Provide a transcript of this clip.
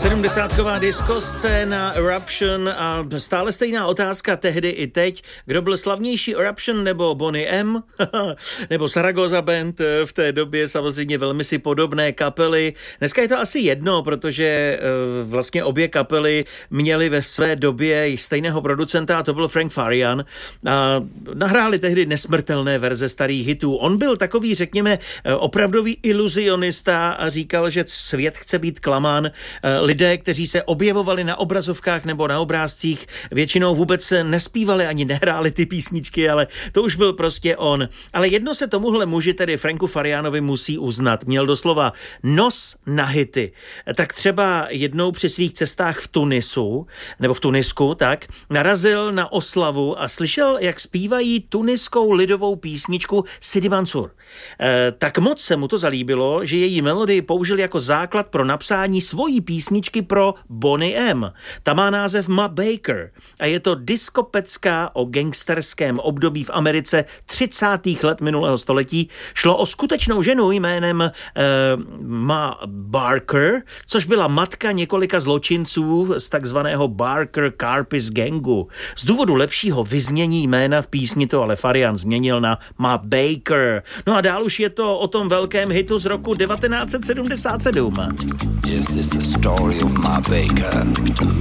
70ková disco scéna Eruption a stále stejná otázka tehdy i teď. Kdo byl slavnější, Eruption nebo Boney M? Nebo Zaragoza Band v té době, samozřejmě velmi si podobné kapely. Dneska je to asi jedno, protože vlastně obě kapely měly ve své době stejného producenta a to byl Frank Farian. A nahráli tehdy nesmrtelné verze starých hitů. On byl takový, řekněme, opravdový iluzionista a říkal, že svět chce být klamán. Lidé, kteří se objevovali na obrazovkách nebo na obrázcích, většinou vůbec nespívali ani nehráli ty písničky, ale to už byl prostě on. Ale jedno se tomuhle muži, tedy Franku Farianovi, musí uznat. Měl doslova nos na hity. Tak třeba jednou při svých cestách v Tunisu, nebo v Tunisku, tak, narazil na oslavu a slyšel, jak zpívají tuniskou lidovou písničku Sidi Mansour. Tak moc se mu to zalíbilo, že její melodii použil jako základ pro napsání svojí písničky pro Boney M. Ta má název Ma Baker a je to diskopecka o gangsterském období v Americe 30. let minulého století. Šlo o skutečnou ženu jménem Ma Barker, což byla matka několika zločinců z takzvaného Barker Karpis gangu. Z důvodu lepšího vyznění jména v písni to ale Farian změnil na Ma Baker. No a dál už je to o tom velkém hitu z roku 1977. Yes, it's the story of Ma Baker, a